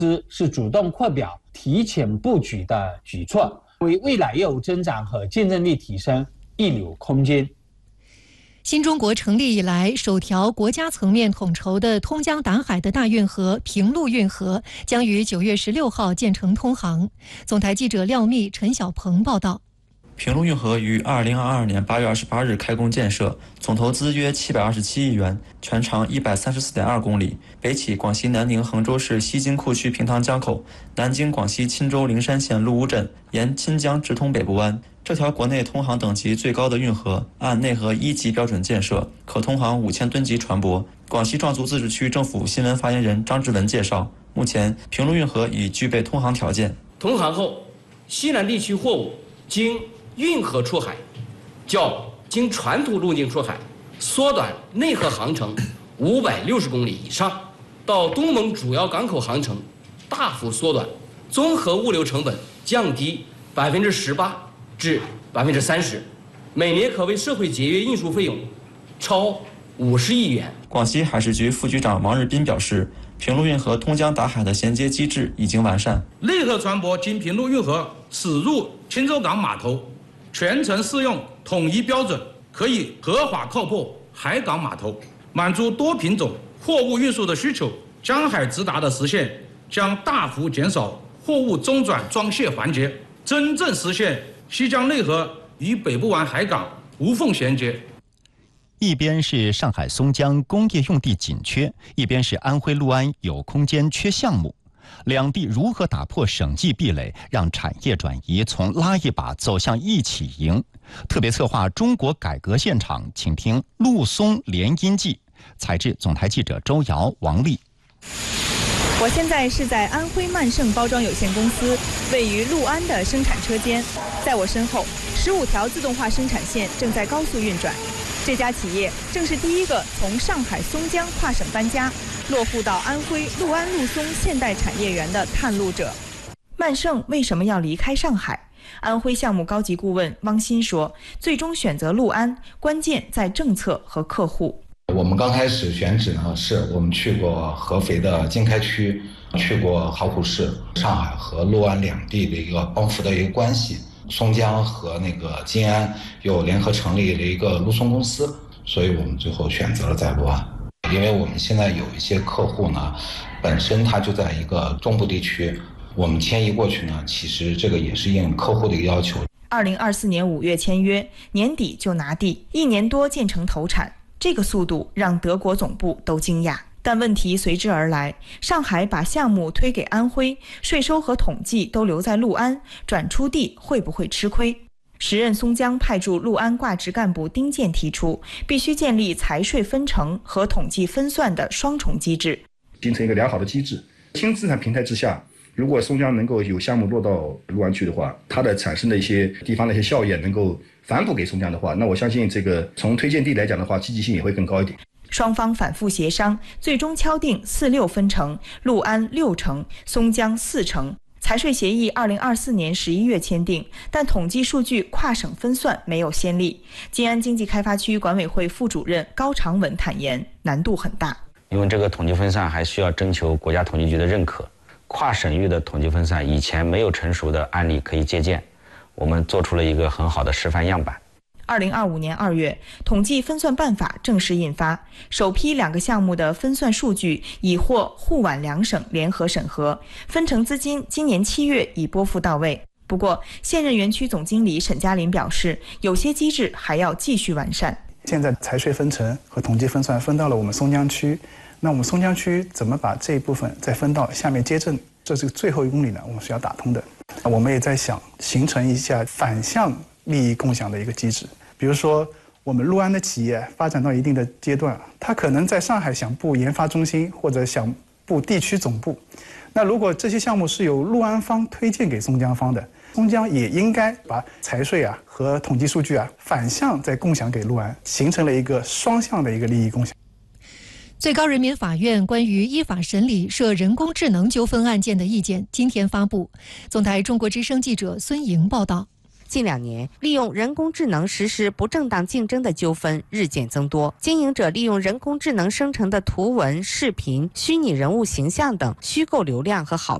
是主动扩表、提前布局的举措，为未来业务增长和竞争力提升预留空间。 新中国成立以来，首条国家层面统筹的通江达海的大运河平陆运河将于9月16号建成通航。总台记者廖密、陈晓鹏报道。 平陆运河于2022年8月28日开工建设，总投资约727亿元，全长134.2公里，北起广西南宁衡州市西京库区平塘江口，南经广西钦州灵山县陆乌镇，沿钦江直通北部湾。这条国内通航等级最高的运河，按内河1级标准建设，可通航5000吨级船舶。广西壮族自治区政府新闻发言人张志文介绍，目前平陆运河已具备通航条件。 通航后，西南地区货物经运河出海，较经传统路径出海缩短内河航程560公里以上，到东盟主要港口航程大幅缩短，综合物流成本降低18%至30%，每年可为社会节约运输费用超50亿元。 广西海事局副局长王日斌表示，平陆运河通江达海的衔接机制已经完善， 内河船舶经平陆运河驶入钦州港码头，全程适用统一标准，可以合法靠泊海港码头，满足多品种货物运输的需求。江海直达的实现将大幅减少货物中转装卸环节，真正实现西江内河与北部湾海港无缝衔接。 一边是上海松江工业用地紧缺，一边是安徽六安有空间缺项目，两地如何打破省际壁垒，让产业转移从拉一把走向一起赢？特别策划中国改革现场，请听陆松联姻记。采制总台记者周瑶、王丽。 我现在是在安徽曼盛包装有限公司位于六安的生产车间，在我身后，15条自动化生产线正在高速运转。这家企业正是第一个从上海松江跨省搬家，落户到安徽六安陆松现代产业园的探路者。曼盛为什么要离开上海？安徽项目高级顾问汪鑫说，最终选择六安，关键在政策和客户。 我们刚开始选址呢，是我们去过合肥的经开区，去过豪浦市，上海和六安两地的一个帮扶的一个关系。松江和那个金安又联合成立了一个陆松公司，所以我们最后选择了在六安。因为我们现在有一些客户呢，本身他就在一个中部地区，我们迁移过去呢，其实这个也是应客户的一个要求。 2024年5月签约，年底就拿地，1年多建成投产，这个速度让德国总部都惊讶。但问题随之而来，上海把项目推给安徽，税收和统计都留在六安，转出地会不会吃亏？时任松江派驻六安挂职干部丁健提出，必须建立财税分成和统计分算的双重机制， 形成一个良好的机制。轻资产平台之下，如果松江能够有项目落到六安去的话，它的产生的一些地方的一些效益能够反哺给松江的话，那我相信这个从推荐地来讲的话，积极性也会更高一点。 双方反复协商，最终敲定4-6分成，六安6成，松江4成。财税协议2024年11月签订，但统计数据跨省分算没有先例。金安经济开发区管委会副主任高长文坦言，难度很大。 因为这个统计分散还需要征求国家统计局的认可，跨省域的统计分散以前没有成熟的案例可以借鉴，我们做出了一个很好的示范样板。 2025年2月，统计分算办法正式印发，首批2个项目的分算数据已获沪皖2省联合审核，分成资金今年7月已拨付到位。不过，现任园区总经理沈嘉林表示，有些机制还要继续完善。 现在财税分成和统计分算分到了我们松江区，那我们松江区怎么把这一部分再分到下面街镇？这是最后1公里呢，我们是要打通的。我们也在想形成一下反向利益共享的一个机制。比如说，我们六安的企业发展到一定的阶段，它可能在上海想布研发中心或者想布地区总部。那如果这些项目是由六安方推荐给松江方的，松江也应该把财税和统计数据反向再共享给六安，形成了一个双向的一个利益共享。 最高人民法院关于依法审理涉人工智能纠纷案件的意见今天发布。总台中国之声记者孙莹报道。 近2年，利用人工智能实施不正当竞争的纠纷日渐增多，经营者利用人工智能生成的图文、视频、虚拟人物形象等虚构流量和好